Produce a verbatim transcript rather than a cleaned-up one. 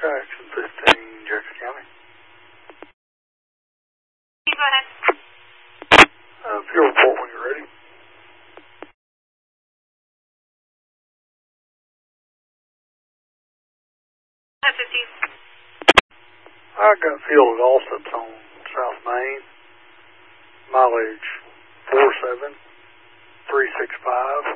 Action fifteen, Jackson County. Go ahead. Uh, field report when you're ready. fifty. I got field at Allsup's on South Main. Mileage four seven three six five.